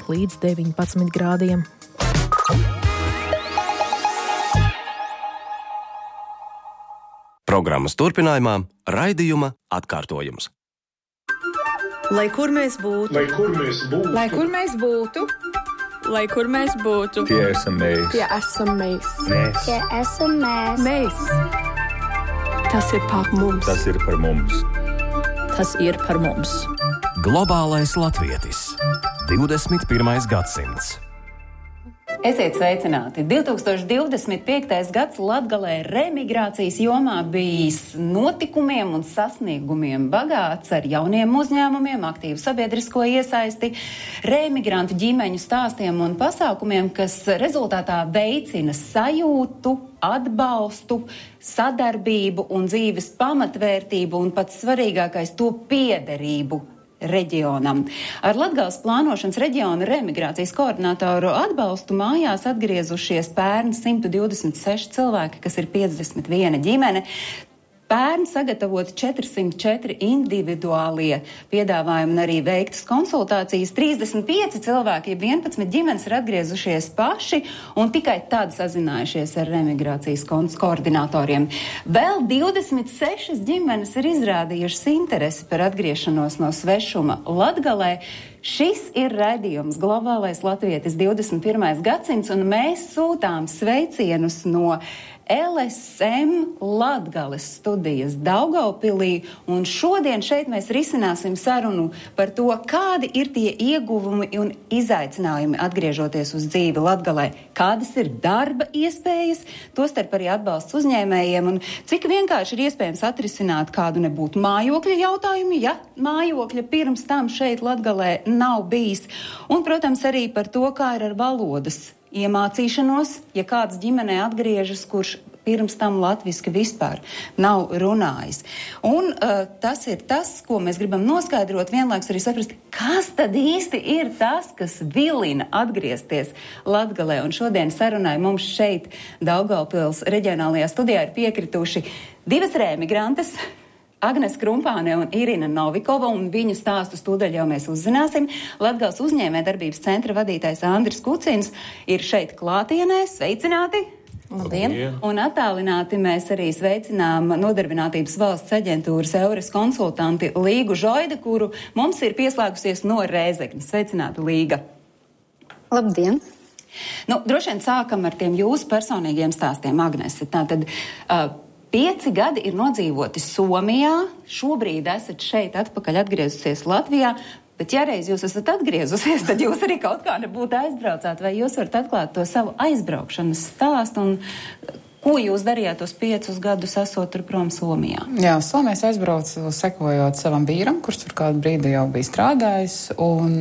līdz 19 grādiem. Programmas turpinājumā raidījuma atkārtojums. Lai kur mēs būtu, lai kur mēs būtu, lai kur mēs būtu, lai kur mēs būtu, tie esam mēs, tie esam mēs, tie esam mēs. Mēs. Tas ir par mums. Tas ir par mums. Tas ir par mums. Globālais latvietis. 21. gadsimts. Esiet sveicināti! 2025. gads Latgalē remigrācijas jomā bijis notikumiem un sasniegumiem bagāts ar jauniem uzņēmumiem, aktīvu sabiedrisko iesaisti, remigrantu ģimeņu stāstiem un pasākumiem, kas rezultātā veicina sajūtu, atbalstu, sadarbību un dzīves pamatvērtību un pats svarīgākais to piederību reģionam. Ar Latgales plānošanas reģiona remigrācijas koordinātoru atbalstu mājās atgriezušies pērn 126 cilvēki, kas ir 51 ģimene. Pērn sagatavot 404 individuālie piedāvājumi un arī veiktas konsultācijas. 35 cilvēki, 11 ģimenes ir atgriezušies paši un tikai tad sazinājušies ar remigrācijas koordinatoriem. Vēl 26 ģimenes ir izrādījušas interesi par atgriešanos no svešuma Latgalē. Šis ir raidījums Globālais latvietis 21. gadsimts, un mēs sūtām sveicienus no LSM Latgales studijas Daugavpilī, un šodien šeit mēs risināsim sarunu par to, kādi ir tie ieguvumi un izaicinājumi atgriežoties uz dzīvi Latgalē, kādas ir darba iespējas, tostarp arī atbalsts uzņēmējiem, un cik vienkārši ir iespējams atrisināt kādu nebūtu mājokļa jautājumu, ja mājokļa pirms tam šeit Latgalē nav bijis, un, protams, arī par to, kā ir ar valodas iemācīšanos, ja kāds ģimenē atgriežas, kurš pirms tam latviski vispār nav runājis. Un tas ir tas, ko mēs gribam noskaidrot, vienlaiks arī saprast, kas tad īsti ir tas, kas vilina atgriezties Latgalē. Un šodien sarunai mums šeit Daugavpils reģionālajā studijā ir piekrituši divas remigrantes, Agnes Krumpāne un Irina Novikova, un viņu stāstu tūdaļ jau mēs uzzināsim. Latgales uzņēmējdarbības centra vadītājs Andris Kucins ir šeit klātienē. Sveicināti! Labdien! Un attālināti mēs arī sveicinām Nodarbinātības valsts aģentūras Eures konsultanti Līgu Žoida, kuru mums ir pieslēgusies no Rēzeknes. Sveicināti, Līga! Labdien! Droši vien sākam ar tiem jūsu personīgiem stāstiem, Agnese. Tātad 5 gadi ir nodzīvoti Somijā, šobrīd esat šeit atpakaļ atgriezusies Latvijā, bet ja reiz jūs esat atgriezusies, tad jūs arī kaut kā nebūtu aizbraucāt, vai jūs varat atklāt to savu aizbraukšanas stāstu un ko jūs darījāt tos 5 gadus esot tur prom Somijā? Jā, Somijas aizbraucu sekojot savam vīram, kurš tur kādu brīdi jau bija strādājis, un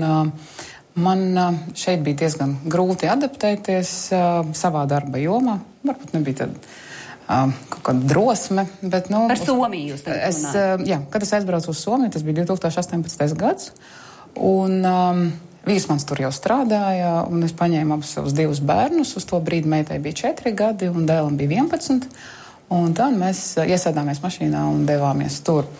man šeit bija diezgan grūti adaptēties savā darba jomā. Varbūt nebija tad kaut kāda drosme, bet, Par Somiju jūs tagad runājat? Jā, kad es aizbraucu uz Somiju, tas bija 2018. gads, un vīrs mans tur jau strādāja, un es paņēmu abus savus 2 bērnus, uz to brīdi meitai bija 4 gadi, un dēlam bija 11, un tad mēs iesēdāmies mašīnā un devāmies turp.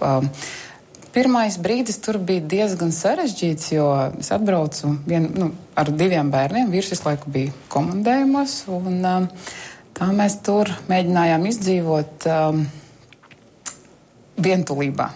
Pirmais brīdis tur bija diezgan sarežģīts, jo es atbraucu ar 2 bērniem, vīrs visu laiku bija komandējumos, un tā mēs tur mēģinājām izdzīvot vientulībā.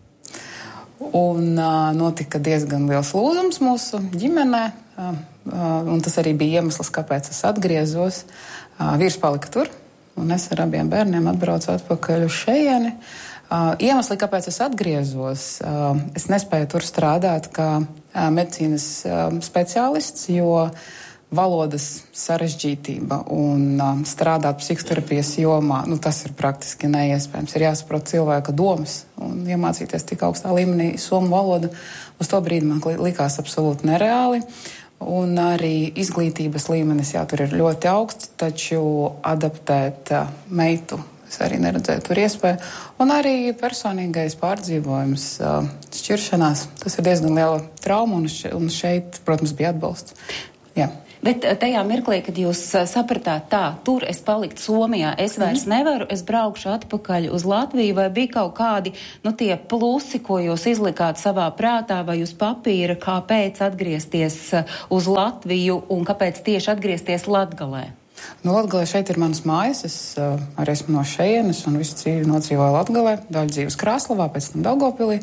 Un notika diezgan liels lūzums mūsu ģimenē, un tas arī bija iemesls, kāpēc es atgriezos. Vīrs palika tur, un es ar abiem bērniem atbraucu atpakaļ uz šejieni. Iemesli, kāpēc es atgriezos, es nespēju tur strādāt kā medicīnas speciālists, jo valodas sarežģītība un strādāt psihoterapijas jomā, tas ir praktiski neiespējams. Ir jāsaprot cilvēka domas un iemācīties tik augstā līmenī somu valodu. Uz to brīdi man likās absolūti nereāli. Un arī izglītības līmenis, tur ir ļoti augsts, taču adaptēt meitu es arī neredzēju tur iespēju. Un arī personīgais pārdzīvojums, šķiršanās, tas ir diezgan liela trauma, un šeit, protams, bija atbalsts. Jā. Bet tajā mirklī, kad jūs sapratāt tā, tur es palikt Somijā, es vairs nevaru, es braukšu atpakaļ uz Latviju, vai bija kaut kādi, tie plusi, ko jūs izlikāt savā prātā vai uz papīra, kāpēc atgriezties uz Latviju un kāpēc tieši atgriezties Latgalē? Latgalē šeit ir manas mājas, es arī esmu no šejienes un visu dzīvi nodzīvoju Latgalē, daļu dzīves Krāslavā, pēc tam Daugavpilī.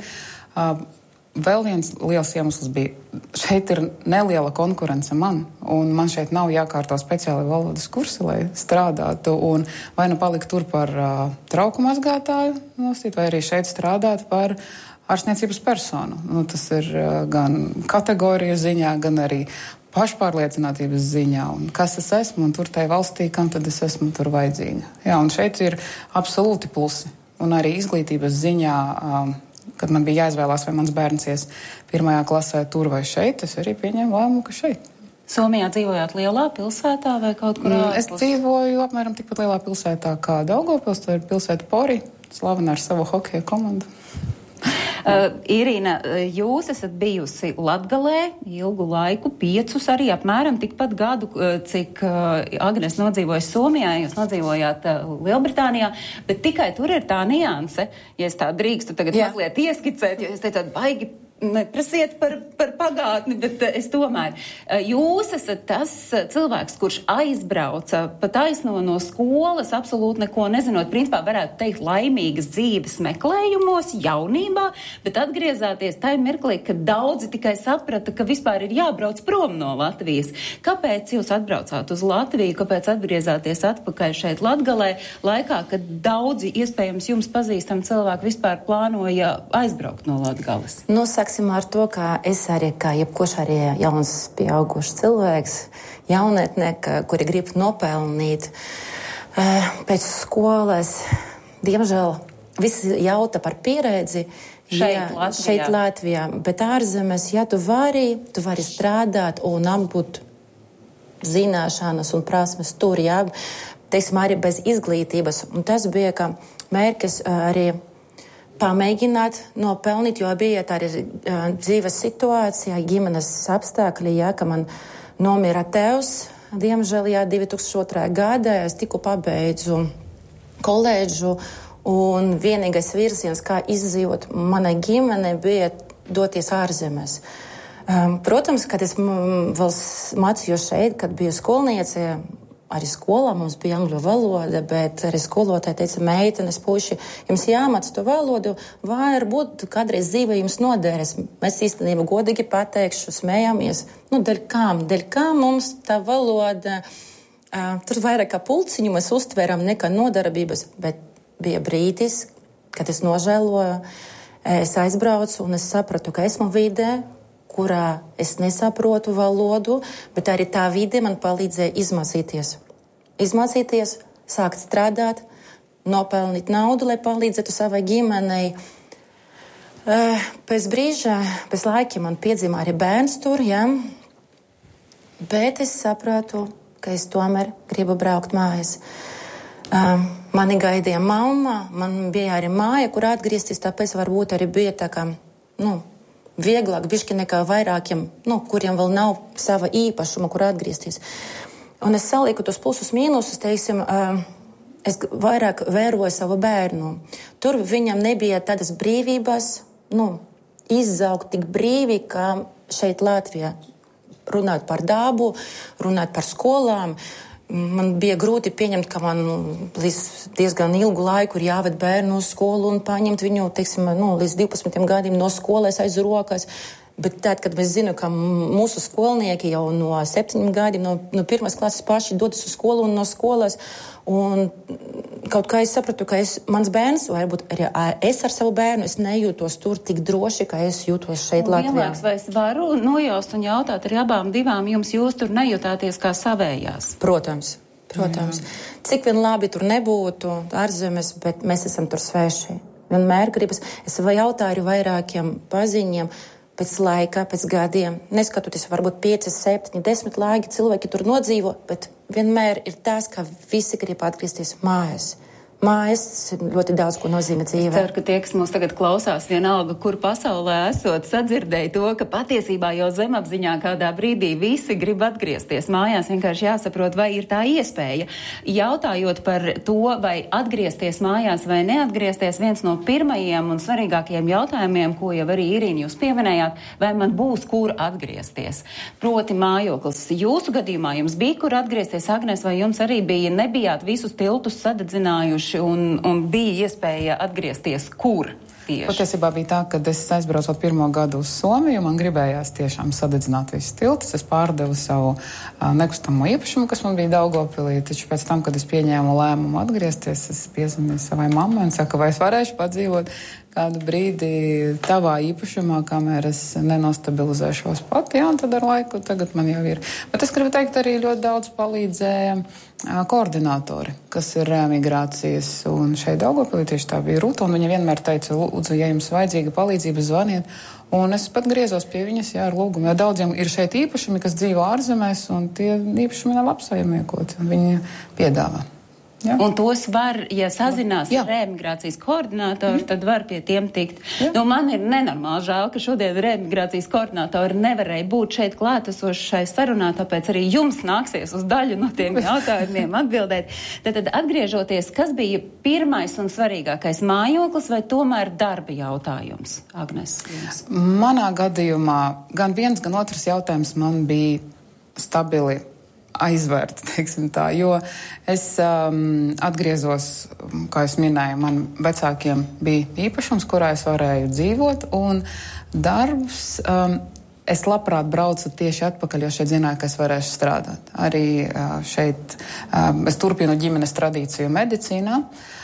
Vēl viens liels iemesls bija, šeit ir neliela konkurence man, un man šeit nav jākārto speciāli valodas kursi, lai strādātu, un vai nu palikt tur par trauku mazgātāju nostīt, vai arī šeit strādāt par ārstniecības personu. Tas ir gan kategoriju ziņā, gan arī pašpārliecinātības ziņā, un kas es esmu, un tur tai valstī, kam tad es esmu tur vajadzīga. Jā, un šeit ir absolūti plusi, un arī izglītības ziņā, kad man bija jāizvēlās, vai mans bērns ies 1. klasē tur vai šeit, es arī pieņēmu lēmumu, ka šeit. Somijā dzīvojāt lielā pilsētā vai kaut kur ārpus? Es dzīvoju apmēram tikpat lielā pilsētā kā Daugavpils, tā ir pilsēta Pori, slavena ar savu hokeja komandu. Irīna, jūs esat bijusi Latgalē ilgu laiku, 5 arī apmēram tikpat gadu, cik Agnes nodzīvoja Somijā, jūs nodzīvojāt Lielbritānijā, bet tikai tur ir tā nianse, ja es tā drīkstu tagad mazliet ieskicēt, jo es teicāt, baigi neprasiet par pagātni, bet es tomēr. Jūs esat tas cilvēks, kurš aizbrauca pa taisno no skolas, absolūti neko nezinot, principā varētu teikt laimīgas dzīves meklējumos, jaunībā, bet atgriezāties tajā mirklī, kad daudzi tikai saprata, ka vispār ir jābrauc prom no Latvijas. Kāpēc jūs atbraucāt uz Latviju, kāpēc atgriezāties atpakaļ šeit Latgalē, laikā, kad daudzi, iespējams, jums pazīstami cilvēki vispār plānoja aizbraukt no Latgales? Sāksim ar to, ka es arī, kā jebkurš arī jauns pieaugušs cilvēks, jaunetne, kuri grib nopelnīt pēc skolas, diemžēl visi jauta par pieredzi šeit Latvijā, bet ārzemēs, ja tu vari strādāt un apgūt zināšanas un prasmes tur, teiksim, arī bez izglītības. Un tas bija, ka mērķis arī pamēģināt nopelnīt, jo bija tā arī dzīves situācija, ģimenes apstākļi, ka man nomira tēvs, diemžēl, 2002. gadā, es tikko pabeidzu koledžu, un vienīgais virziens, kā izdzīvot manai ģimene, bija doties ārzemēs. Protams, kad es vēl mācījos šeit, kad biju skolniece, arī skolā mums bija angļu valoda, bet arī skolotāji teica, meitenes, puiši, jums jāmāc to valodu, varbūt kādreiz dzīve jums noderēs. Mēs īstenībā godīgi pateikšu, smējāmies. Dēļ kam mums tā valoda, tur vairāk kā pulciņu mēs uztveram nekā nodarbības, bet bija brīdis, kad es nožēloju, es aizbraucu un es sapratu, ka esmu vidē, kurā es nesaprotu valodu, bet arī tā vide man palīdzēja izmācīties, sākt strādāt, nopelnīt naudu, lai palīdzētu savai ģimenei. Pēc brīža, pēc laika man piedzima arī bērns tur, bet es sapratu, ka es tomēr gribu braukt mājas. Mani gaidīja mamma, man bija arī māja, kur atgriezties, tāpēc varbūt arī bija tā kā, vieglāk bišķi nekā vairākiem, kuriem vēl nav sava īpašuma, kur atgriezties. Un es salieku tos plusus mīnusus, teiksim, es vairāk vēroju savu bērnu. Tur viņam nebija tādas brīvības, izzaugt tik brīvi, kā šeit Latvijā. Runāt par dabu, runāt par skolām. Man bija grūti pieņemt, ka man līdz diezgan ilgu laiku ir jāved bērnu uz skolu un paņemt viņu, teiksim, līdz 12 gadiem no skolas aiz rokas. Bet tad, kad mēs zinām, ka mūsu skolnieki jau no 7 gadiem, no 1. klases paši dodas uz skolu un no skolas, un kaut kā es sapratu, ka mans bērns, varbūt arī es ar savu bērnu, es nejūtos tur tik droši, ka es jūtos šeit Latvijā. Vienlaiks, vai es varu nojaust un jautāt arī abām divām, jūs tur nejūtāties kā savējās? Protams. Cik vien labi tur nebūtu ārzemes, bet mēs esam tur sveši. Vienmēr gribas, es jautāju vairākiem paziņiem, pēc laika, pēc gadiem, neskatoties varbūt 5, 7, 10 laiki cilvēki tur nodzīvo, bet vienmēr ir tas, ka visi grib atgriezties mājās. mājas ļoti daudz ko nozīmē dzīvē. Ceru, ka tie, kas mūs tagad klausās, vienalga, kur pasaulē esot, sadzirdēja to, ka patiesībā jau zemapziņā kādā brīdī visi grib atgriezties mājās. Vienkārši jāsaprot, vai ir tā iespēja. Jautājot par to, vai atgriezties mājās vai neatgriezties, viens no pirmajiem un svarīgākajiem jautājumiem, ko jau arī Irīna jūs pieminējāt, vai man būs kur atgriezties. Proti mājoklis. Jūsu gadījumā jums bija kur atgriezties, Agnes, vai jums arī nebijāt visus tiltus sadedzinājuši un bija iespēja atgriezties kur tieši? Patiesībā bija tā, ka es aizbraucot pirmo gadu uz Somiju, man gribējās tiešām sadedzināt visus tiltus. Es pārdevu savu nekustamo īpašumu, kas man bija Daugavpilī, taču pēc tam, kad es pieņēmu lēmumu atgriezties, es piezvanīju savai mammai un saku, vai es varēšu padzīvot kādu brīdi tavā īpašumā, kamēr es nenostabilizēšos pati, un tad ar laiku tagad man jau ir. Bet es gribu teikt, arī ļoti daudz palīdzēja koordinātori, kas ir reemigrācijas, un šeit Daugavpilī tieši tā bija Ruta, un viņa vienmēr teica, lūdzu, ja jums vajadzīga palīdzība, zvaniet, un es pat griezos pie viņas, jā, ar lūgumu, jo daudziem ir šeit īpašumi, kas dzīvo ārzemēs, un tie īpašumi nav apsaimniekoti, un viņi piedāvā. Jā. Un tos var, ja sazinās ar reemigrācijas koordinātoru, tad var pie tiem tikt. Nu, man ir nenormāli žēl, ka šodien reemigrācijas koordinātori nevarēja būt šeit klātesoši šai sarunā, tāpēc arī jums nāksies uz daļu no tiem jautājumiem atbildēt. Tad atgriežoties, kas bija pirmais un svarīgākais, mājoklis vai tomēr darba jautājums, Agnes? Jums? Manā gadījumā gan viens, gan otrs jautājums man bija stabili aizvērts, teiksim tā, jo es atgriezos, kā es minēju, man vecākiem bija īpašums, kurā es varēju dzīvot, un darbs, es labprāt braucu tieši atpakaļ, jo šeit zināju, ka es varēšu strādāt. Arī šeit es turpinu ģimenes tradīciju medicīnā,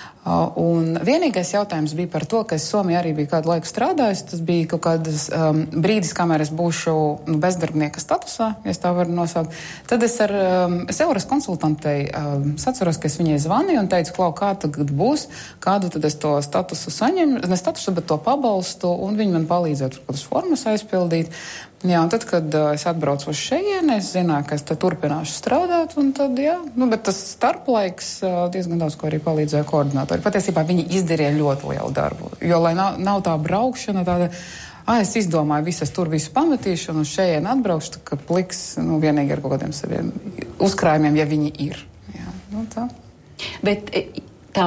un vienīgais jautājums bija par to, ka es Somijā arī biju kādu laiku strādājis. Tas bija kaut kādas brīdis, kamēr es būšu bezdarbnieka statusā, ja es tā varu nosaukt. Tad es Eures konsultantei saceros, ka es viņai zvanīju un teicu, Klau, kā tagad būs, kādu tad es to statusu saņemu, ne statusu, bet to pabalstu, un viņi man palīdzētu kādas formas aizpildīt. Jā, un tad, kad es atbraucu uz šejieni, es zināju, ka es te turpināšu strādāt, un tad, jā, bet tas starplaiks diezgan daudz, ko arī palīdzēja koordinātori. Patiesībā viņi izdarīja ļoti lielu darbu, jo, lai nav tā braukšana, tāda, es izdomāju, visu, es tur visu pametīšu, un uz šejieni atbraukšu, ka pliks, vienīgi ar kaut kādiem saviem uzkrājumiem, ja viņi ir. Jā, tā. Bet tā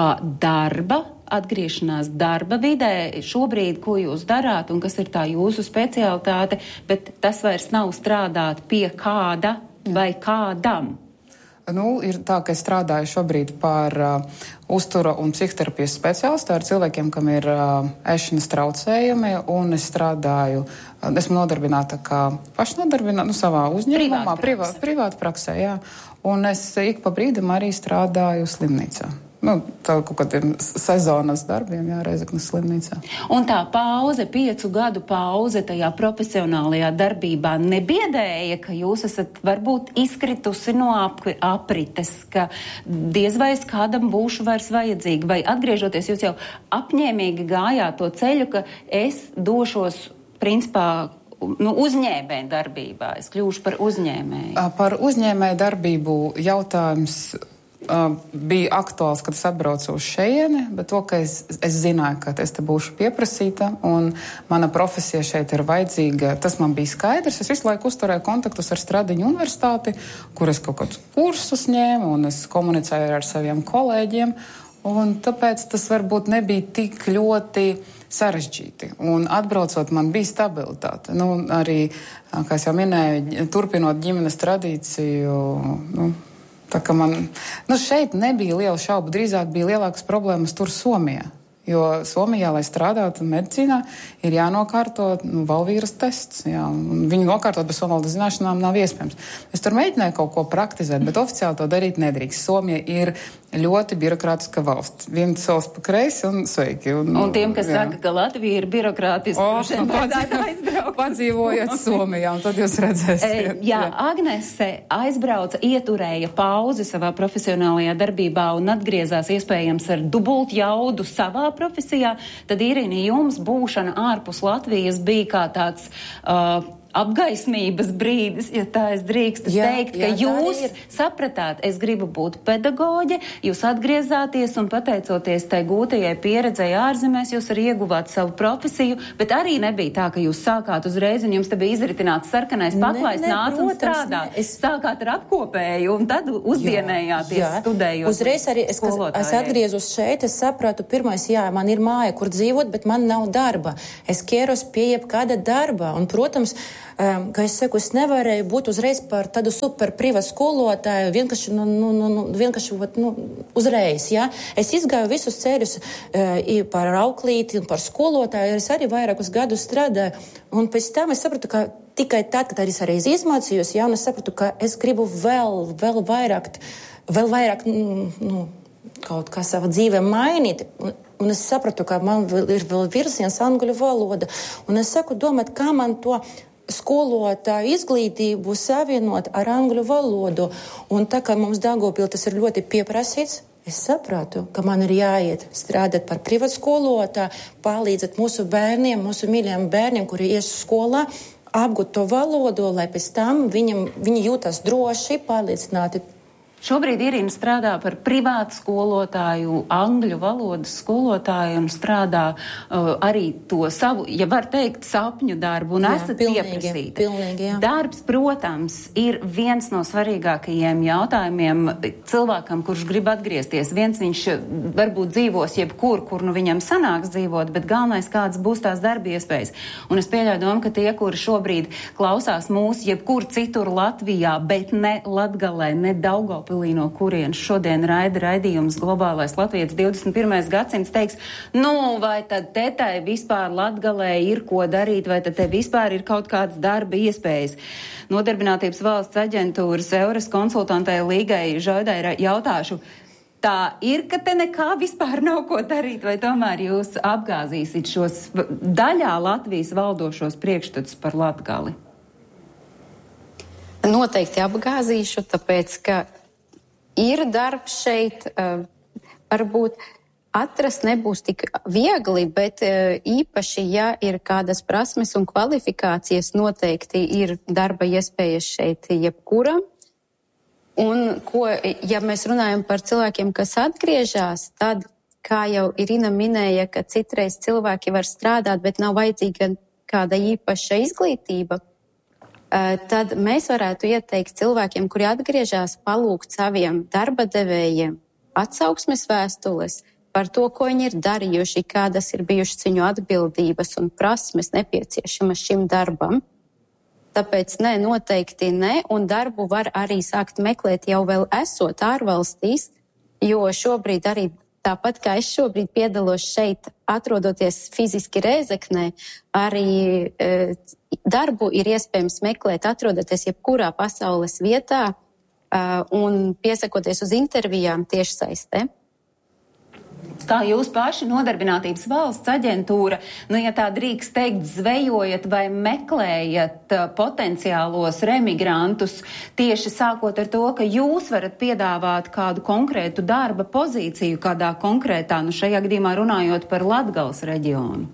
atgriešanās darba vidē, šobrīd, ko jūs darāt un kas ir tā jūsu specialitāte, bet tas vairs nav strādāt pie kāda vai kādam? Ir tā, ka es strādāju šobrīd par uztura un psihoterapijas speciālistu ar cilvēkiem, kam ir ēšanas traucējumi, un es strādāju, esmu nodarbināta kā pašnodarbināta, savā uzņēmumā, privāta praksē, jā. Un es ik pa brīdim arī strādāju slimnīcā. Tā kaut kādiem sezonas darbiem, Reizeknas slimnīcā. Un tā pauze, 5 gadu pauze tajā profesionālajā darbībā nebiedēja, ka jūs esat varbūt izkritusi no aprites, ka diez vai es kādam būšu vairs vajadzīgi, vai atgriežoties jūs jau apņēmīgi gājāt to ceļu, ka es došos, principā, uzņēmēju darbībā, es kļūšu par uzņēmēju. Par uzņēmēju darbību jautājums bija aktuāls, kad es atbraucu uz šejieni, bet to, ka es zināju, ka es te būšu pieprasīta un mana profesija šeit ir vajadzīga, tas man bija skaidrs. Es visu laiku uzturēju kontaktus ar Stradiņu universitāti, kur es kaut kādus kursus ņēmu un es komunicēju ar saviem kolēģiem, un tāpēc tas varbūt nebija tik ļoti sarežģīti. Un atbraucot, man bija stabilitāte. Arī, kā es jau minēju, turpinot ģimenes tradīciju, tā kā man, šeit nebija liela šaubu, drīzāk bija lielākas problēmas tur Somijā. Jo Somijā, lai strādātu medicīnā, ir jānokārto valvīras tests. Jā, un viņu nokārtot bez somvalodas zināšanām nav iespējams. Es tur mēģināju kaut ko praktizēt, bet oficiāli to darīt nedrīkst. Somija ir ļoti birokrātiska valsts. Viens solis pa kreisi un sveiki. Un tiem, kas saka, ka Latvija ir birokrātiska, padzīvojiet Somijā, un tad jūs redzēsiet. Jā, Agnese aizbrauca, ieturēja pauzi savā profesionālajā darbībā un atgriezās iespējams ar dubult jaudu savā profesijā, tad Irīna, jums būšana ārpus Latvijas bija kā tāds apgaismības brīdis, ja tā es drīkstu teikt, ka jūs sapratāt, es gribu būt pedagoģe, jūs atgriezāties un pateicoties tai gūtajai pieredzei ārzemēs, jūs arī ieguvāt savu profesiju, bet arī nebija tā, ka jūs sākāt uzreiz un jums te bija izritināts sarkanais paklājs, nāc un strādāt. Sākāt ar apkopēju un tad uzdienējāties studējot. Uzreiz arī es atgriezus šeit, es sapratu, pirmais, man ir māja, kur dzīvot, bet man nav darba. Es ķēros pie jebkāda darba un, protams, kā es saku, es nevarēju būt uzreiz par tādu super privātu skolotāju, vienkārši uzreiz, Es izgāju visus ceļus par auklīti un par skolotāju, es arī vairākus gadus strādāju, un pēc tam es sapratu, ka tikai tad, kad es arī izmācījos, un es sapratu, ka es gribu vēl vairāk, kaut kā savā dzīvē mainīt, un es sapratu, ka man ir vēl virziens angļu valoda, un es saku domāt, kā man to skolotāju izglītību savienot ar angļu valodu. Un tā kā mums Daugavpilī tas ir ļoti pieprasīts, es sapratu, ka man ir jāiet strādāt par privātu skolotāju, palīdzēt mūsu bērniem, mūsu mīļajiem bērniem, kuri ies skolā, apgūt to valodu, lai pēc tam viņi jūtas droši, pārliecināti. Šobrīd Irina strādā par privātu skolotāju, angļu valodas skolotāju un strādā arī to savu, ja var teikt, sapņu darbu un esat pieprasīti. Pilnīgi, jā. Darbs, protams, ir viens no svarīgākajiem jautājumiem cilvēkam, kurš grib atgriezties. Viens viņš varbūt dzīvos jebkur, kur viņam sanāks dzīvot, bet galvenais kāds būs tās darba iespējas. Un es pieļauju domu, ka tie, kuri šobrīd klausās mūs jebkur citur Latvijā, bet ne Latgalē, ne Daugavpilī, no kurienes šodien raidījums Globālais Latvijas 21. gadsimts, teiks, vai tad tetai vispār Latgalē ir ko darīt, vai tad te vispār ir kaut kādas darba iespējas. Nodarbinātības valsts aģentūras Eures konsultantai Līgai Žaudai jautāšu, tā ir, ka te nekā vispār nav ko darīt, vai tomēr jūs apgāzīsit šos daļā Latvijas valdošos priekšstats par Latgali? Noteikti apgāzīšu, tāpēc, ka ir darbs šeit, varbūt atrast nebūs tik viegli, bet īpaši, ja ir kādas prasmes un kvalifikācijas, noteikti ir darba iespējas šeit jebkuram. Un, ja mēs runājam par cilvēkiem, kas atgriežas, tad, kā jau Irina minēja, ka citreiz cilvēki var strādāt, bet nav vajadzīga kāda īpaša izglītība, tad mēs varētu ieteikt cilvēkiem, kuri atgriežas, palūgt saviem darba devējiem atsauksmes vēstules par to, ko viņi ir darījuši, kādas ir bijušas viņu atbildības un prasmes nepieciešamas šim darbam. Tāpēc noteikti ne, un darbu var arī sākt meklēt jau vēl esot ārvalstīs, jo šobrīd arī tāpat kā es šobrīd piedalos šeit, atrodoties fiziski Rēzeknē, arī darbu ir iespējams meklēt, atrodoties jebkurā pasaules vietā un piesakoties uz intervijām tiešsaistē. Kā jūs paši Nodarbinātības valsts aģentūra, ja tā drīkst teikt, zvejojat vai meklējat potenciālos remigrantus, tieši sākot ar to, ka jūs varat piedāvāt kādu konkrētu darba pozīciju, kādā konkrētā, šajā gadījumā runājot par Latgales reģionu?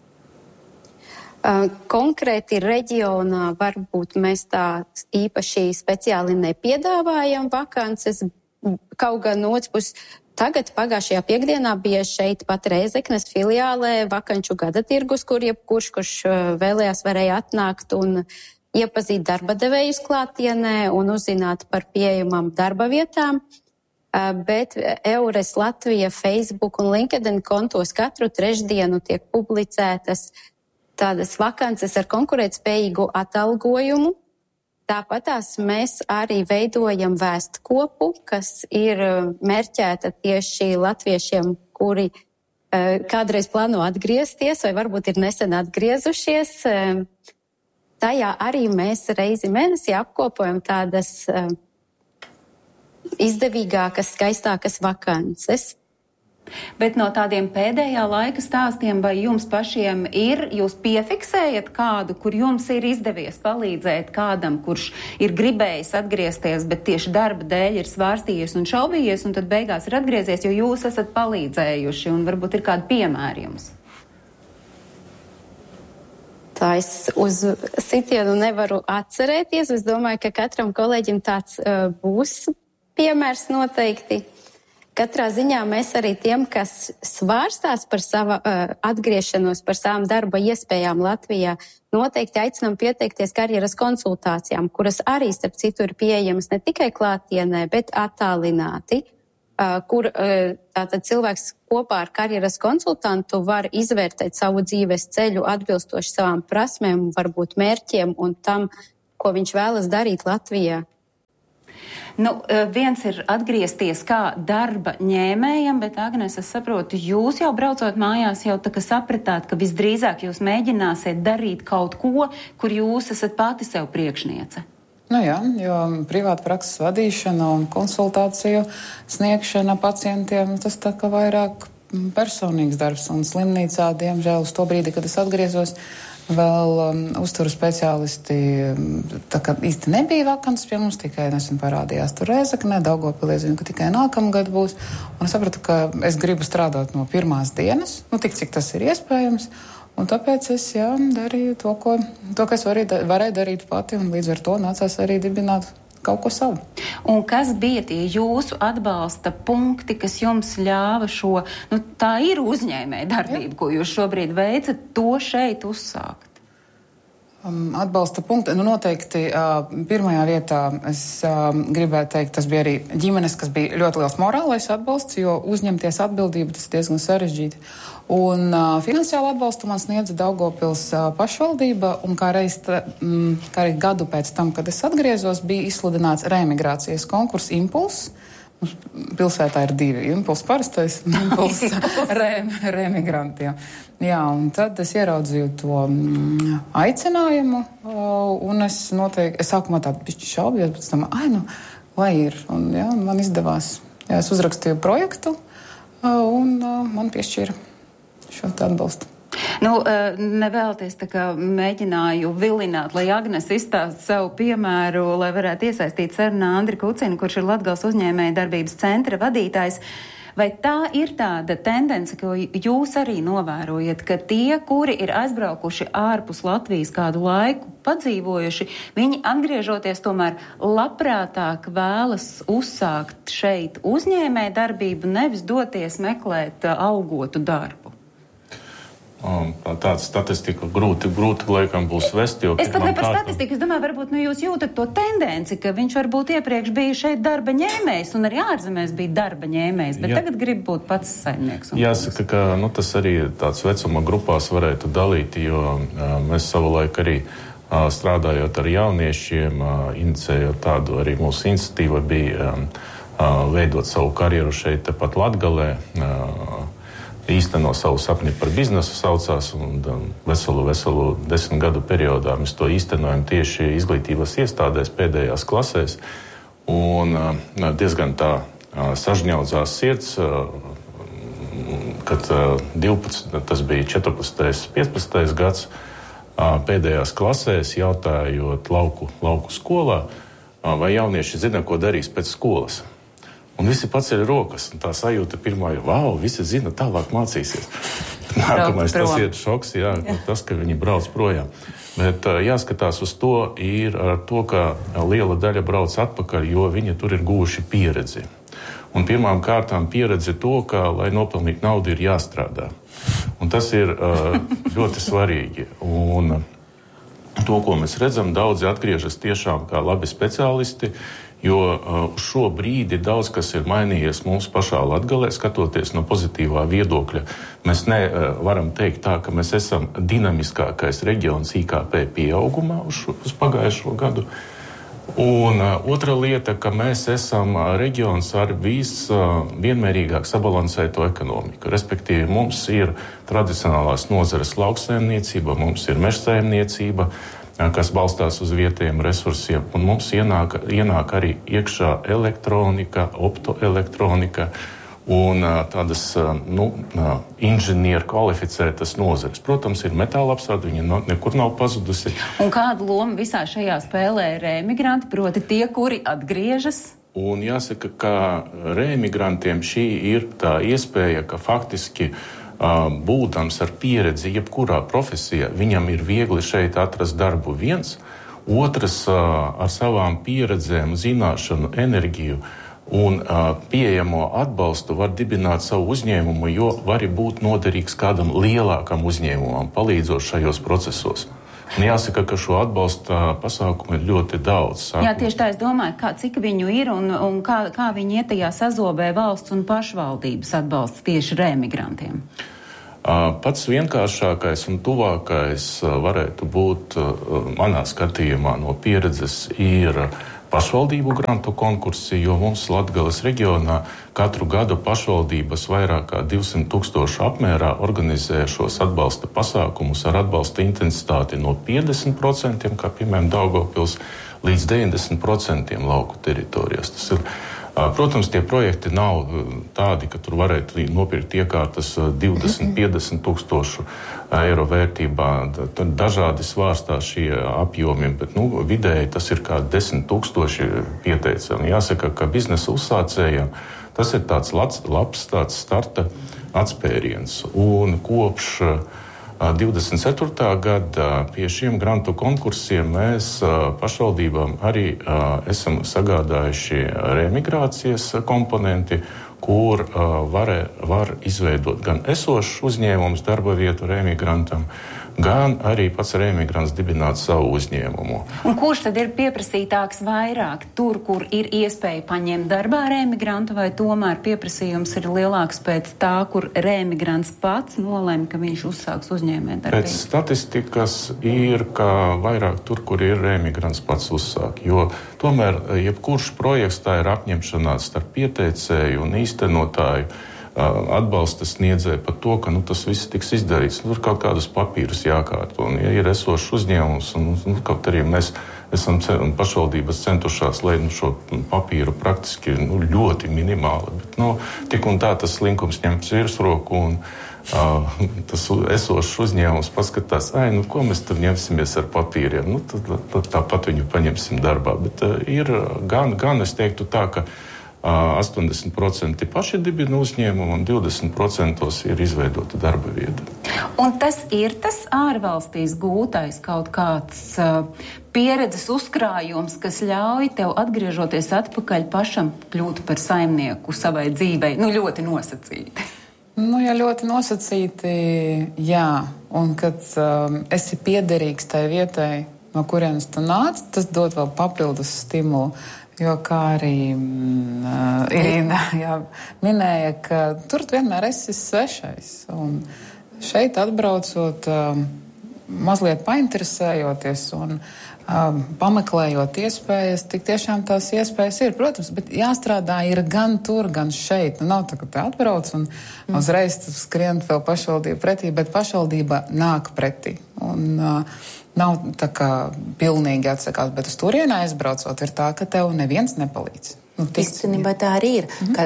Konkrēti reģionā varbūt mēs tā īpaši speciāli nepiedāvājam vakances, kaut gan no otras puses. Tagad pagājušajā piekdienā bija šeit pat Rēzeknes filiālē vakanču gada tirgus, kur jebkurš, kurš vēlējās, varēja atnākt un iepazīt darba devējus klātienē un uzzināt par pieejamām darba vietām. Bet Eures Latvija, Facebook un LinkedIn kontos katru trešdienu tiek publicētas tādas vakances ar konkurētspējīgu atalgojumu. Tāpatās mēs arī veidojam vēstkopu, kas ir mērķēta tieši latviešiem, kuri kādreiz plāno atgriezties vai varbūt ir nesen atgriezušies. Tajā arī mēs reizi mēnesī apkopojam tādas izdevīgākas, skaistākas vakances. Bet no tādiem pēdējā laika stāstiem, vai jums pašiem jūs piefiksējat kādu, kur jums ir izdevies palīdzēt kādam, kurš ir gribējis atgriezties, bet tieši darba dēļ ir svārstījies un šaubījies, un tad beigās ir atgriezies, jo jūs esat palīdzējuši, un varbūt ir kādi piemēri jums? Tā es uz sitienu nevaru atcerēties. Es domāju, ka katram kolēģim tāds būs piemērs noteikti. Katrā ziņā mēs arī tiem, kas svārstās par savu atgriešanos, par savām darba iespējām Latvijā, noteikti aicinām pieteikties karjeras konsultācijām, kuras arī, starp citu, ir pieejamas ne tikai klātienē, bet attālināti, kur tātad cilvēks kopā ar karjeras konsultantu var izvērtēt savu dzīves ceļu atbilstoši savām prasmēm, varbūt mērķiem un tam, ko viņš vēlas darīt Latvijā. Nu, viens ir atgriezties kā darba ņēmējam, bet, Agnes, es saprotu, jūs jau braucot mājās jau tā kā sapratāt, ka visdrīzāk jūs mēģināsiet darīt kaut ko, kur jūs esat pati sev priekšniece. Nu jā, jo privāta prakses vadīšana un konsultāciju sniegšana pacientiem, tas tā kā vairāk personīgs darbs. Un slimnīcā, diemžēl, uz to brīdi, kad es atgriezos, vēl uzturu speciālisti tā kā īsti nebija vakants pie mums, tikai nesen parādījās tur Rēzeknē, Daugavpilī, zinu, ka tikai nākamgad būs. Un es sapratu, ka es gribu strādāt no pirmās dienas, tik cik tas ir iespējams. Un tāpēc es darīju to, kas varēju darīt pati, un līdz ar to nācās arī dibināt kaut ko savu. Un kas bija tie jūsu atbalsta punkti, kas jums ļāva šo, tā ir uzņēmēja darbība, ko jūs šobrīd veicat, to šeit uzsākt? Atbalsta punkti, noteikti pirmajā vietā es gribētu teikt, tas bija arī ģimenes, kas bija ļoti liels morālais atbalsts, jo uzņemties atbildību tas diezgan sarežģīti. Un finansiālu atbalstu man sniedza Daugavpils pašvaldība, un kā arī gadu pēc tam, kad es atgriezos, bija izsludināts reemigrācijas konkurss Impulss. Mums pilsētā ir 2 impulsi, parastais un impulsi reemigrantiem. Jā, un tad es ieraudzīju to aicinājumu, un es sākumā tādu bišķi šaubījos, pēc tam, lai ir, un man izdevās. Jā, es uzrakstīju projektu, un man piešķīra šo atbalstu. Nevēlties tā kā mēģināju vilināt, lai Agnes izstāst savu piemēru, lai varētu iesaistīt sarunā Andri Kucinu, kurš ir Latgales uzņēmēja darbības centra vadītājs. Vai tā ir tāda tendence, ko jūs arī novērojat, ka tie, kuri ir aizbraukuši ārpus Latvijas kādu laiku padzīvojuši, viņi atgriežoties tomēr labprātāk vēlas uzsākt šeit uzņēmēja darbību, nevis doties meklēt algotu darbu? Tāda statistika grūti laikam būs vest, jo... Es pat ne par statistiku, es domāju, varbūt jūs jūtat to tendenci, ka viņš varbūt iepriekš bija šeit darba ņēmējs un arī ārzemēs bija darba ņēmējs, bet tagad grib būt pats saimnieks. Jāsaka, ka tas arī tāds vecuma grupās varētu dalīt, jo mēs savulaik arī strādājot ar jauniešiem, inicējot tādu arī mūsu iniciatīva bija veidot savu karjeru šeit tepat Latgalē, īsteno savu sapni par biznesu saucās, un veselu 10 gadu periodā mēs to īstenojam tieši izglītības iestādēs pēdējās klasēs, un diezgan tā sažņaudzās sirds, kad 12, tas bija 14. 15. gads, pēdējās klasēs jautājot lauku skolā, vai jaunieši zina, ko darīs pēc skolas. Un visi paceļ rokas, un tā sajūta pirmā ir, visi zina, tālāk mācīsies. Nākamais tas ir šoks, tas, ka viņi brauc projām. Bet jāskatās uz to, ir ar to, ka liela daļa brauc atpakaļ, jo viņi tur ir guvuši pieredzi. Un pirmām kārtām pieredzi to, ka, lai nopelnītu naudu, ir jāstrādā. Un tas ir ļoti svarīgi. Un to, ko mēs redzam, daudzi atgriežas tiešām kā labi speciālisti, jo uz šo brīdi daudz kas ir mainījies mums pašā Latgalē, skatoties no pozitīvā viedokļa. Mēs nevaram teikt tā, ka mēs esam dinamiskākais reģions IKP pieaugumā uz pagājušo gadu. Un otra lieta, ka mēs esam reģions ar vienmērīgāk sabalansēto ekonomiku. Respektīvi, mums ir tradicionālās nozares lauksaimniecība, mums ir mežsaimniecība, kas balstās uz vietējiem resursiem, un mums ienāk arī iekšā elektronika, optoelektronika un tādas inženieru kvalificētas nozares. Protams, ir metāla apstrāde, viņa nekur nav pazudusi. Un kādu lomu visā šajā spēlē ir reemigranti, proti tie, kuri atgriežas? Un jāsaka, ka reemigrantiem šī ir tā iespēja, ka faktiski būdams ar pieredzi jebkurā profesijā, viņam ir viegli šeit atrast darbu viens, otrs ar savām pieredzēm, zināšanu, enerģiju un pieejamo atbalstu var dibināt savu uzņēmumu, jo var būt noderīgs kādam lielākam uzņēmumam, palīdzot šajos procesos. Un jāsaka, ka šo atbalsta pasākumu ir ļoti daudz. Jā, tieši tā es domāju, cik viņu ir un kā viņi iet tajā sazobē valsts un pašvaldības atbalsts tieši reemigrantiem. Pats vienkāršākais un tuvākais varētu būt manā skatījumā no pieredzes ir pašvaldību grantu konkursi, jo mums Latgales reģionā katru gadu pašvaldības vairāk kā 200 000 apmērā organizē šos atbalsta pasākumus ar atbalsta intensitāti no 50%, kā piemēram Daugavpils, līdz 90% lauku teritorijās. Tas ir, protams, tie projekti nav tādi, ka tur varētu nopirkt iekārtas 20-50 000 eiro vērtībā. Tad dažādi svārstās šie apjomi, bet vidēji tas ir kā 10 000 pieteicami. Jāsaka, ka biznesa uzsācējiem tas ir tāds labs tāds starta atspēriens. Un kopš 24. gada pie šiem grantu konkursiem mēs pašvaldībām arī esam sagādājuši reemigrācijas komponenti, kur var izveidot gan esošs uzņēmums darba vietu reemigrantam, gan arī pats reemigrants dibināt savu uzņēmumu. Un kurš tad ir pieprasītāks vairāk? Tur, kur ir iespēja paņemt darbā reemigrantu, vai tomēr pieprasījums ir lielāks pēc tā, kur reemigrants pats nolēma, ka viņš uzsāks uzņēmējdarbību? Pēc statistikas ir, ka vairāk tur, kur ir reemigrants pats uzsāk, jo tomēr jebkurš projekts tā ir apņemšanās starp pieteicēju un īstenotāju, atbalsta sniedzēja par to, ka tas viss tiks izdarīts. Tur kaut kādus papīrus jākārto. Un, ja ir esošs uzņēmums, un kaut arī mēs esam pašvaldības centušās, lai šo papīru praktiski ļoti minimāli, bet tik un tā tas slinkums ņemts virsroku un tas esošs uzņēmums paskatās, ko mēs tad ņemsimies ar papīriem. Tāpat viņu paņemsim darbā. Bet ir gan es teiktu tā, ka 80% paši dibina uzņēmumu un 20% ir izveidota darba vieta. Un tas ir tas ārvalstīs gūtais kaut kāds pieredzes uzkrājums, kas ļauj tev atgriežoties atpakaļ pašam kļūt par saimnieku savai dzīvei, ļoti nosacīti. Ja ļoti nosacīti, jā. Un kad esi piederīgs tai vietai, no kurienes tu nāc, tas dod vēl papildus stimulu. Jo, kā arī Irīna minēja, ka tur vienmēr esi svešais. Un šeit atbraucot, mazliet painteresējoties un pameklējot iespējas, tik tiešām tās iespējas ir, protams, bet jāstrādā ir gan tur, gan šeit. Nav tā, ka te atbrauc un uzreiz skrien vēl pašvaldību pretī, bet pašvaldība nāk pretī. Un nav tā kā pilnīgi atsakās, bet uz turienē aizbraucot ir tā, ka tev neviens nepalīdz. Īstenībā tā arī ir, ka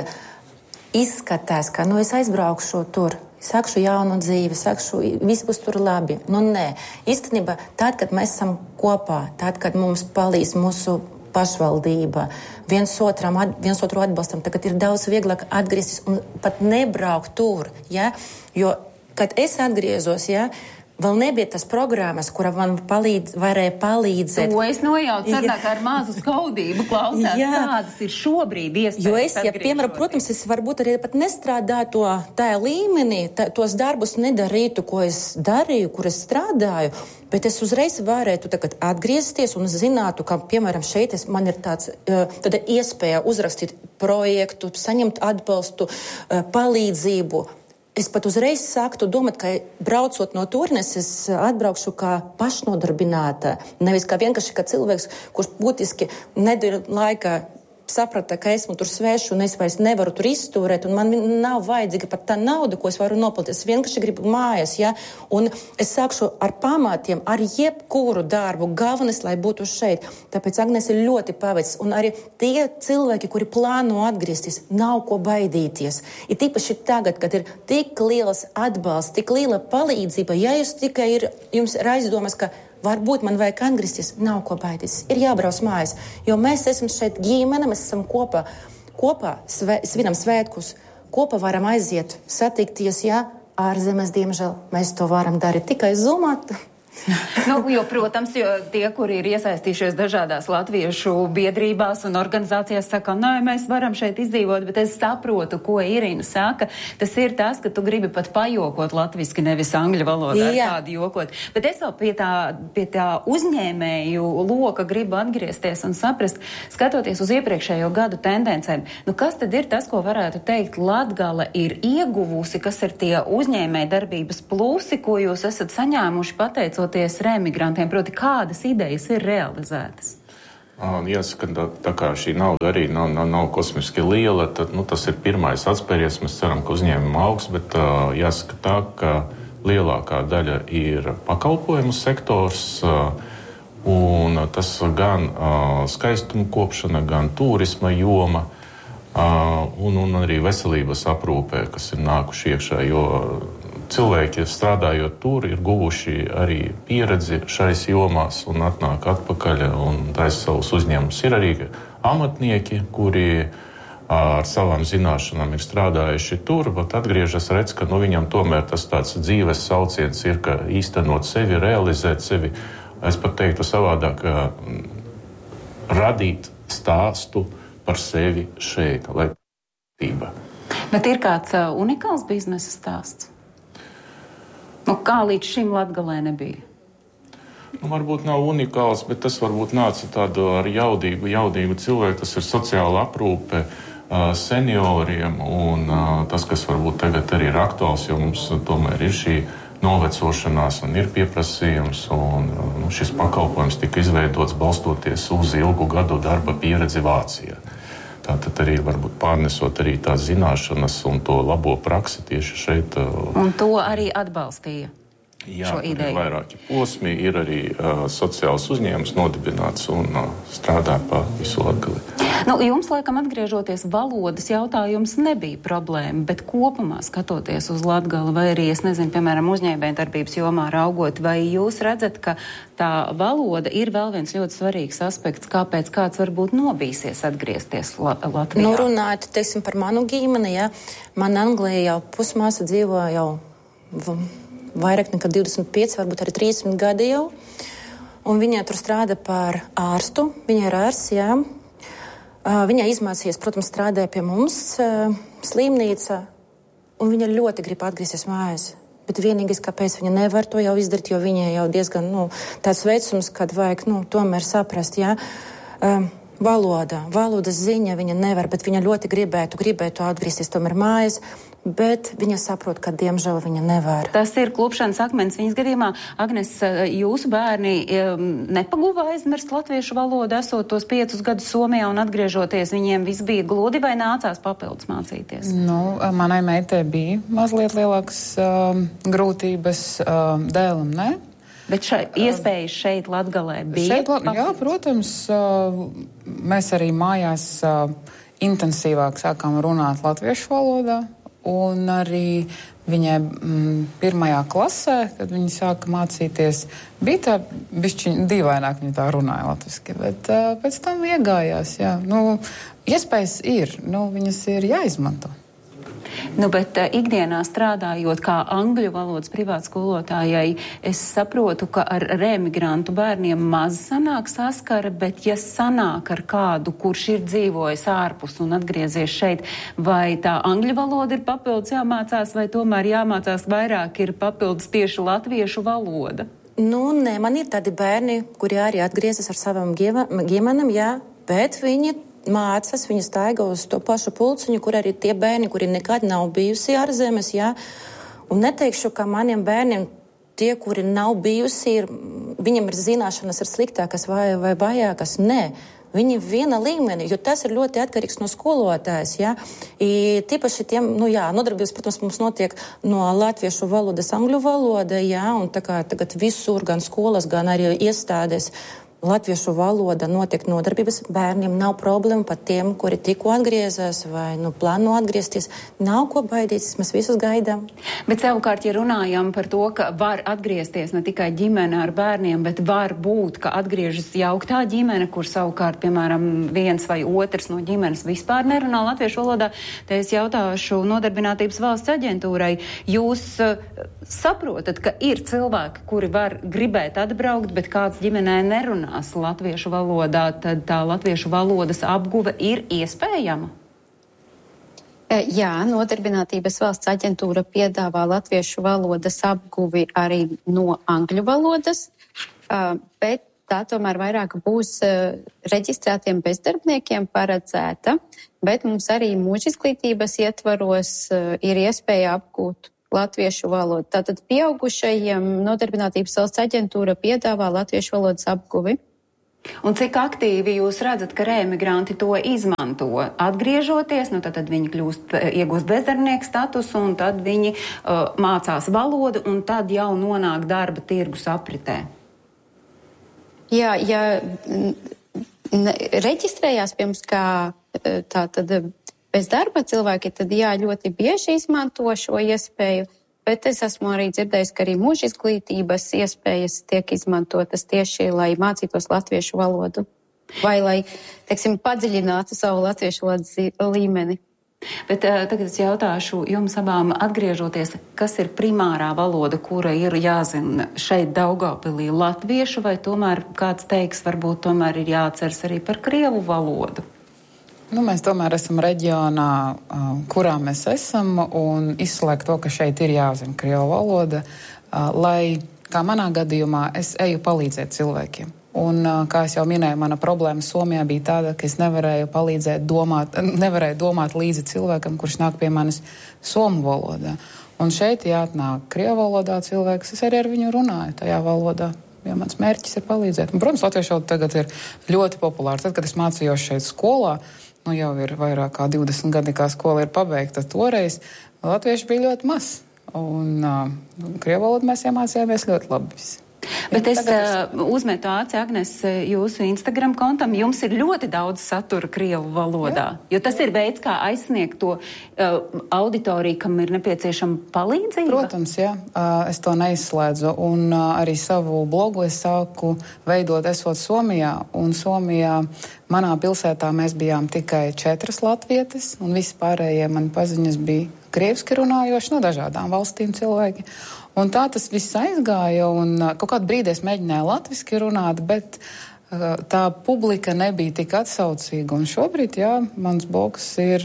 izskatās, ka es aizbraukšu tur, sākšu jaunu dzīvi, viss būs tur labi. Nē, īstenībā tad, kad mēs esam kopā, tad, kad mums palīdz mūsu pašvaldība, viens otru atbalstam, tagad ir daudz vieglāk atgriezties un pat nebraukt tur, ja? Jo, kad es atgriezos, vēl nebija tas programmas, kura man varēja palīdzēt. To es nojaucu, ka ar mazu skaudību klausās, kādas ir šobrīd iespējas. Jo es, piemēram, protams, es varbūt arī pat nestrādātu tajā līmenī, tos darbus nedarītu, ko es darīju, kur es strādāju, bet es uzreiz varētu tagad atgriezties un zinātu, ka, piemēram, šeit man ir tāda iespēja uzrakstīt projektu, saņemt atbalstu, palīdzību. Es pat uzreiz sāktu domāt, ka braucot no turienes, es atbraukšu kā pašnodarbināta. Nevis kā vienkārši kā cilvēks, kurš būtiski nedēļu laikā saprata, ka esmu tur svešu un es vairs nevaru tur izturēt, un man nav vajadzīga pat tā nauda, ko es varu nopelnīt. Es vienkārši gribu mājas, un es sākšu ar pamatiem, ar jebkuru darbu, galvenais, lai būtu šeit. Tāpēc Agnēs ir ļoti paveicis, un arī tie cilvēki, kuri plāno atgriezties, nav ko baidīties. Ir tīpaši tagad, kad ir tik liels atbalsts, tik liela palīdzība, ja jūs tikai jums ir aizdomas, ka varbūt man vajag atgriezties, nav ko baidīties. Ir jābrauc mājas, jo mēs esam šeit ģimene, mēs esam kopā svinam svētkus, kopā varam aiziet, satikties, ārzemēs, diemžēl, mēs to varam darīt tikai Zoomā. Jo, protams, jo tie, kuri ir iesaistījušies dažādās latviešu biedrībās un organizācijās, saka, nē, mēs varam šeit izdzīvot, bet es saprotu, ko Irina saka. Tas ir tas, ka tu gribi pat pajokot latviski, nevis angļu valodā ar kādu jokot. Bet es vēl pie tā uzņēmēju loka gribu atgriezties un saprast, skatoties uz iepriekšējo gadu tendencēm, kas tad ir tas, ko varētu teikt Latgale ir ieguvusi, kas ir tie uzņēmēja darbības plusi, ko jūs esat saņēmuši pateicoties remigrantiem, proti kādas idejas ir realizētas? Jāsaka, tā kā šī nauda arī nav kosmiski liela, tad tas ir pirmais atspēries. Mēs ceram, ka uzņēmuma augs, bet jāsaka tā, ka lielākā daļa ir pakalpojumu sektors, un tas gan skaistuma kopšana, gan turisma joma, un arī veselības aprūpē, kas ir nākuši iekšā, jo cilvēki, strādājot tur, ir guvuši arī pieredzi šais jomās un atnāk atpakaļ un taisa savus uzņēmumus. Ir arī amatnieki, kuri ar savām zināšanām ir strādājuši tur, bet atgriežas, redz, ka viņam tomēr tas tāds dzīves sauciens ir, ka īstenot sevi, realizēt sevi, es pat teiktu savādāk, radīt stāstu par sevi šeit, lai tība. Bet ir kāds unikāls biznesa stāsts? Kā līdz šim Latgalē nebija? Varbūt nav unikāls, bet tas varbūt nāca tādu ar jaudīgu cilvēku. Tas ir sociāla aprūpe senioriem un tas, kas varbūt tagad arī ir aktuāls, jo mums tomēr ir šī novecošanās un ir pieprasījums. Un šis pakalpojums tika izveidots balstoties uz ilgu gadu darba pieredzi Vācijā. Tātad arī varbūt pārnesot arī tās zināšanas un to labo praksi tieši šeit. Un to arī atbalstīja? Jā, ir vairāki posmi, ir arī sociāls uzņēmums nodibināts un strādā pa visu Latgali. Jums, laikam, atgriežoties valodas jautājums nebija problēma, bet kopumā skatoties uz Latgali vai arī, es nezinu, piemēram, uzņēmējdarbības jomā raugot, vai jūs redzat, ka tā valoda ir vēl viens ļoti svarīgs aspekts, kāpēc kāds varbūt nobīsies atgriezties Latvijā? Runājot, teiksim, par manu ģimeni, man Anglijā jau pusmāsa dzīvo jau vairāk nekā 25, varbūt arī 30 gadi jau. Un viņa tur strādā par ārstu. Viņa ir ārsts, jā. Viņa izmācījies, protams, strādāja pie mums slimnīca. Un viņa ļoti grib atgriezties mājās. Bet vienīgais, kāpēc viņa nevar to jau izdarīt, jo viņa jau diezgan, tāds vecums, kad vajag, tomēr saprast, jā. Valodas ziņa viņa nevar, bet viņa ļoti gribētu atgriezties tomēr mājās. Bet viņa saprot, ka diemžēl viņa nevar. Tas ir klupšanas akmens viņas gadījumā. Agnes, jūsu bērni nepaguva aizmirst latviešu valodu, esot tos 5 gadus Somijā un atgriežoties, viņiem viss bija gludi vai nācās papildus mācīties? Manai meitai bija mazliet lielākas grūtības, dēlam, ne? Bet iespējas šeit Latgalē bija? Jā, protams, mēs arī mājās intensīvāk sākām runāt latviešu valodā. Un arī viņai 1. klasē, kad viņa sāka mācīties, bija tā bišķiņ dīvaināk, viņa tā runāja latviski, bet pēc tam iegājās, jā. Iespējas ir, viņas ir jāizmanto. Bet ikdienā strādājot kā angļu valodas privātskolotājai, es saprotu, ka ar remigrantu bērniem maz sanāk saskara, bet ja sanāk ar kādu, kurš ir dzīvojis ārpus un atgriezies šeit, vai tā angļu valoda ir papildus jāmācās, vai tomēr jāmācās vairāk ir papildus tieši latviešu valoda? Nē, man ir tādi bērni, kuri arī atgriezas ar savam ģimenam, jā, bet viņi mācās, viņi staigā uz to pašu pulciņu, kur arī tie bērni, kuri nekad nav bijusi ārzemēs, jā. Un neteikšu, ka maniem bērniem tie, kuri nav bijusi, viņiem ir zināšanas ir sliktākas vai vajākas. Nē, viņi viena līmenī, jo tas ir ļoti atkarīgs no skolotājas, jā. Tīpaši tiem, nodarbības, protams, mums notiek no latviešu valodas angļu valoda, jā, un tā kā tagad visur, gan skolas, gan arī iestādes, latviešu valoda notiek nodarbības bērniem, nav problēma pat tiem, kuri tikko atgriezās vai plāno atgriezties. Nav ko baidīties, mēs visus gaidām. Bet savukārt, ja runājam par to, ka var atgriezties ne tikai ģimene ar bērniem, bet var būt, ka atgriežas jauktā ģimene, kur savukārt, piemēram, viens vai otrs no ģimenes vispār nerunā latviešu valodā, te es jautāšu Nodarbinātības valsts aģentūrai. Jūs saprotat, ka ir cilvēki, kuri var gribēt atbraukt, bet kāds ģimenē nerunās latviešu valodā, tad tā latviešu valodas apguve ir iespējama? Jā, Nodarbinātības valsts aģentūra piedāvā latviešu valodas apguvi arī no angļu valodas, bet tā tomēr vairāk būs reģistrētiem bezdarbniekiem paredzēta, bet mums arī mūžizglītības ietvaros ir iespēja apgūt latviešu valodu. Tātad pieaugušajiem Nodarbinātības valsts aģentūra piedāvā latviešu valodas apguvi. Un cik aktīvi jūs redzat, ka reemigranti to izmanto? Atgriežoties, tad viņi iegūst bezdarbnieku statusu, un tad viņi mācās valodu, un tad jau nonāk darba tirgus apritē. Jā, ja reģistrējās pirms kā tātad bez darba cilvēki, tad jā, ļoti bieži izmanto šo iespēju, bet es esmu arī dzirdējis, ka arī mūža izglītības iespējas tiek izmantotas tieši, lai mācītos latviešu valodu vai lai, teiksim, padziļinātu savu latviešu valodas līmeni. Bet tagad es jautāšu jums abām, atgriežoties, kas ir primārā valoda, kura ir jāzina šeit Daugavpilī, latviešu, vai tomēr kāds teiks, varbūt tomēr ir jāatceras arī par krievu valodu? Mēs tomēr esam reģionā, kurā mēs esam, un izslēgt to, ka šeit ir jāzina krievu valoda, lai, kā manā gadījumā, es eju palīdzēt cilvēkiem. Un, kā es jau minēju, mana problēma Somijā bija tāda, ka es nevarēju domāt līdzi cilvēkam, kurš nāk pie manis somu valodā. Un šeit jāatnāk krievu valodā cilvēks, es arī ar viņu runāju tajā valodā. Jo mans mērķis ir palīdzēt. Un, protams, latviešu valoda tagad ir ļoti populāra. Tad, kad es mācījos šeit skolā, jau ir vairāk kā 20 gadi, kā skola ir pabeigta, toreiz latviešu bija ļoti maz. Un krievu valodu mēs iemācījāmies ļoti labi visi. Bet es uzmetu aci, Agnes, jūsu Instagram kontam. Jums ir ļoti daudz satura krievu valodā, jo tas ir veids, kā aizsniegt to auditoriju, kam ir nepieciešama palīdzība. Protams, jā. Es to neizslēdzu. Un arī savu blogu es sāku veidot esot Somijā. Un Somijā manā pilsētā mēs bijām tikai 4 latvietes, un visi pārējie mani paziņas bija krieviski runājoši no dažādām valstīm cilvēki. Un tā tas viss aizgāja, un kaut kādu brīdi es mēģināju latviski runāt, bet tā publika nebija tik atsaucīga. Un šobrīd, jā, mans blogs ir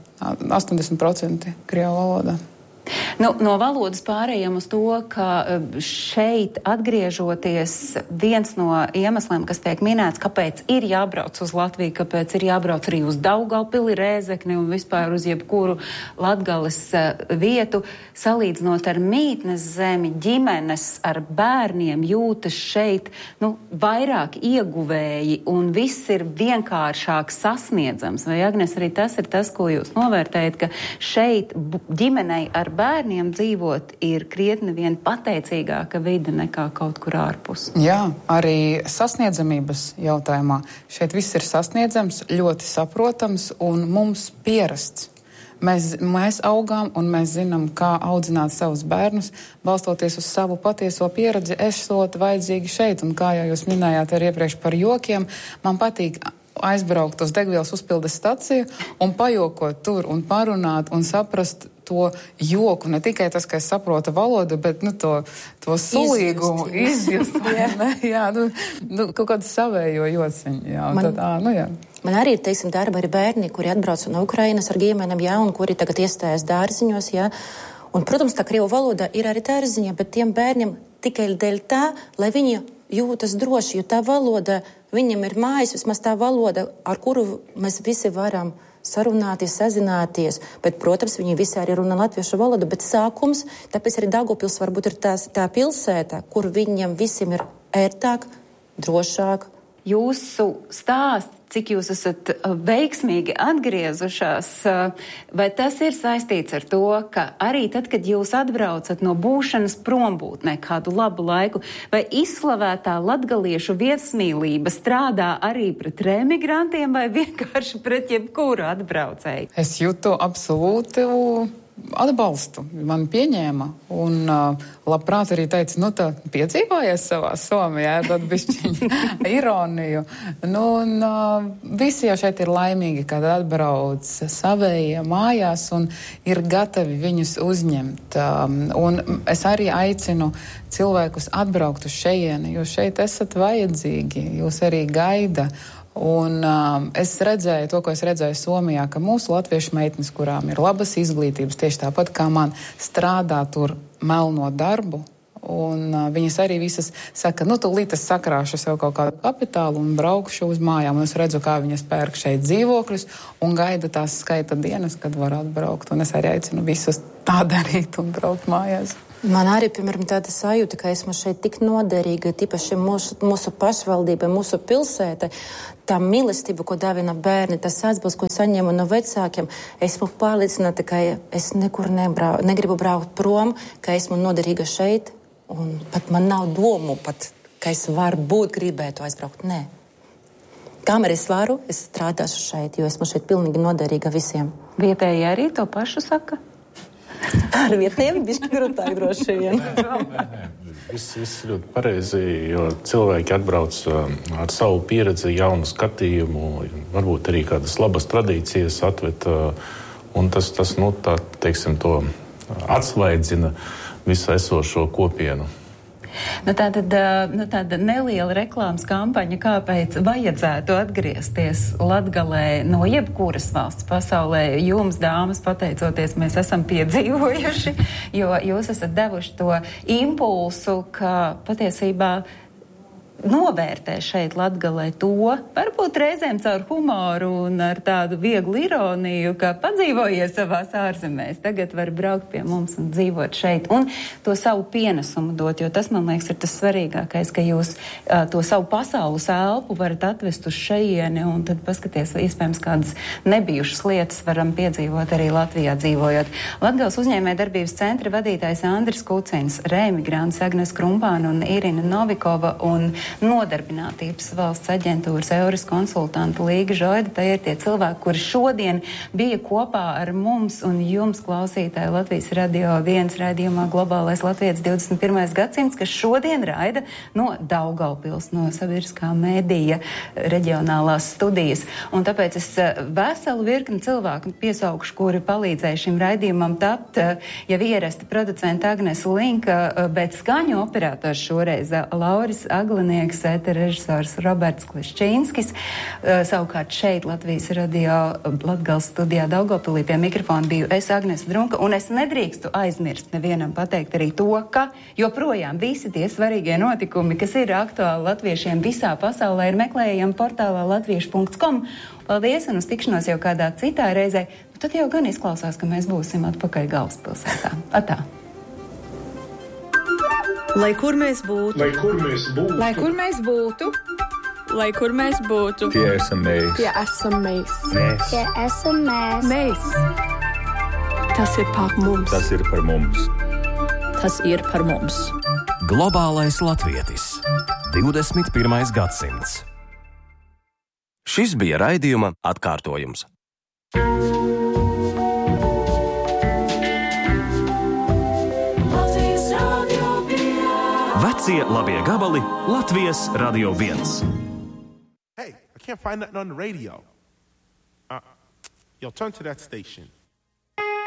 80% krievu valodā. No valodas pārējām uz to, ka šeit atgriežoties viens no iemesliem, kas tiek minēts, kāpēc ir jābrauc uz Latviju, kāpēc ir jābrauc arī uz Daugavpili, Rēzekni un vispār uz jebkuru Latgales vietu, salīdzinot ar mītnes zemi, ģimenes ar bērniem jūtas šeit vairāk ieguvēji un viss ir vienkāršāk sasniedzams. Vai, Agnes, arī tas ir tas, ko jūs novērtējat, ka šeit ģimenei ar bērniem dzīvot ir krietni vien pateicīgāka vide nekā kaut kur ārpus. Jā, arī sasniedzamības jautājumā. Šeit viss ir sasniedzams, ļoti saprotams un mums pierasts. Mēs augām un mēs zinām, kā audzināt savus bērnus, balstoties uz savu patieso pieredzi, esot vajadzīgi šeit. Un kā jau jūs minējāt arī iepriekš par jokiem, man patīk aizbraukt uz degvielas uzpildes staciju un pajokot tur un parunāt un saprast to joku, ne tikai tas, ka es saprotu valodu, bet to sulīgumu izjust. Jā, kaut kādu savējo jociņu. Jā, Man arī ir, teiksim, darba arī bērni, kuri atbrauc no Ukrainas ar ģimenēm, jā, un kuri tagad iestājas dārziņos, jā. Un, protams, tā krievu valoda ir arī dārziņa, bet tiem bērniem tikai dēļ tā, lai viņi jūtas droši, jo tā valoda, viņam ir mājas, vismaz tā valoda, ar kuru mēs visi varam sarunāties, sazināties, bet, protams, viņi visi arī runā latviešu valodu, bet sākums, tāpēc arī Daugavpils varbūt ir tā pilsēta, kur viņiem visiem ir ērtāk, drošāk. jūsu stāsts, cik jūs esat veiksmīgi atgriezušās, vai tas ir saistīts ar to, ka arī tad, kad jūs atbraucat no būšanas prombūtnē kādu labu laiku, vai izslavētā latgaliešu viesmīlība strādā arī pret remigrantiem vai vienkārši pret jebkuru atbraucēju? Es jūtu absolūti atbalstu. Man pieņēma un labprāt arī teica, nu tā piedzīvojies savā Somijā, tad bišķiņa ironiju. Nu, un visi jau šeit ir laimīgi, kad atbrauc savējie mājās un ir gatavi viņus uzņemt. Un es arī aicinu cilvēkus atbraukt uz šejieni, jo šeit esat vajadzīgi, jūs arī gaida. Un es redzēju to, ko es redzēju Somijā, ka mūsu latviešu meitenes, kurām ir labas izglītības, tieši tāpat kā man, strādā tur melno darbu. Un viņas arī visas saka, nu tūlīt es sakrāšu sev kaut kādu kapitālu un braukšu uz mājām. Un es redzu, kā viņas pērk šeit dzīvokļus un gaida tās skaita dienas, kad var atbraukt. Un es arī aicinu visus tā darīt un braukt mājās. Man arī, piemēram, tāda sajūta, ka esmu šeit tik noderīga, tīpaši mūsu pašvaldībai, mūsu pilsētai, tā mīlestība, ko dāvina bērni, tas atbalsts, ko saņemu no vecākiem, esmu pārliecināta, ka es nekur negribu braukt prom, ka esmu noderīga šeit, un pat man nav domu, ka es varbūt gribētu aizbraukt. Nē. Kamēr es varu, es strādāšu šeit, jo esmu šeit pilnīgi noderīga visiem. Vietēji arī to pašu saka? Ar vietniem bišķi grūtāk droši vien. Viss ļoti pareizi, jo cilvēki atbrauc ar savu pieredzi, jaunu skatījumu, varbūt arī kādas labas tradīcijas atved, un tas nu, tā, teiksim, to atsvaidzina visu esošo kopienu. Nu, tāda neliela reklāmas kampaņa, kāpēc vajadzētu atgriezties Latgalē no jebkuras valsts pasaulē. Jums, dāmas, pateicoties, mēs esam piedzīvojuši, jo jūs esat devuši to impulsu, ka patiesībā novērtē šeit Latgalē to, varbūt reizēm caur humoru un ar tādu vieglu ironiju, ka padzīvojies savās ārzemēs, tagad var braukt pie mums un dzīvot šeit un to savu pienesumu dot, jo tas, man liekas, ir tas svarīgākais, ka jūs to savu pasaules elpu varat atvest uz šejieni un tad paskaties, iespējams, kādas nebijušas lietas varam piedzīvot arī Latvijā dzīvojot. Latgales uzņēmējdarbības centra vadītājs Andris Kucins, reemigrants Agnes Krumpāna un Irina Novikova un Nodarbinātības valsts aģentūras Eures konsultanta Līga Žoida. Tā ir tie cilvēki, kuri šodien bija kopā ar mums un jums, klausītāji, Latvijas Radio 1 raidījumā Globālais Latvijas 21. gadsimts, kas šodien raida no Daugavpils, no sabiedriskā mēdīja reģionālās studijas. Un tāpēc es veselu virkni cilvēku piesaukšu, kuri palīdzēja šim raidījumam tapt, jau ierasti producenta Agnes Linka, bet skaņu operators šoreiz Lauris Aglinieks, ētera režisors Roberts Kliščīnskis. Savukārt šeit Latvijas Radio Latgales studijā Daugavpilī pie mikrofona biju es, Agnes Drunka, un es nedrīkstu aizmirst nevienam pateikt arī to, ka joprojām visi tie svarīgie notikumi, kas ir aktuāli latviešiem visā pasaulē, ir meklējami portālā latviešu.com. Paldies un uz tikšanos jau kādā citā reizē. Tad jau gan izklausās, ka mēs būsim atpakaļ galvaspilsētā. Atā! Lai kur mēs būtu, Lai kur mēs būtu, Lai kur mēs būtu, lai kur mēs būtu, Tie esam mēs. tie esam mēs. Tie esam mēs. Mēs. Tas ir par mums. Tas ir par mums. tas ir par mums. Globālais latvietis. 21. gadsimts. Šis bija raidījuma atkārtojums. Vecie labie gabali Latvijas Radio 1. Hey, I can't find nothing on the radio. Yo, turn to that station.